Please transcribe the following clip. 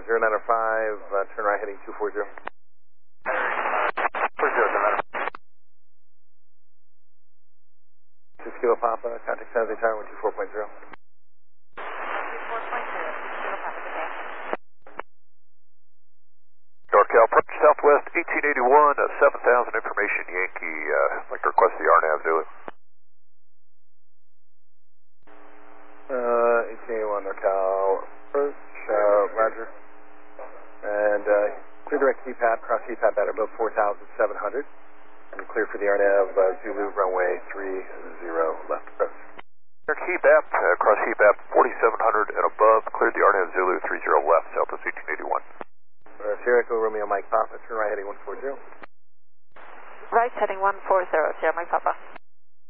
turn right heading 240. 6 Kilo Papa, contact San Jose Tower 124.0. 24.0, 6 Kilo Papa, good day. NorCal, approach Southwest 1881, 7000 information Yankee, like to request the RNAV Zulu. 1881 NorCal, approach, Roger. And clear direct keypad, cross keypad at above 4,700. And clear for the RNAV Zulu runway 30 left approach. KeyBAP, cross KeyBAP 4700 and above, cleared the RNAV Zulu 30 left, Southwest 1881. Sierra Echo Romeo Mike Papa, turn right heading 140. Right heading 140, Sierra Mike Papa.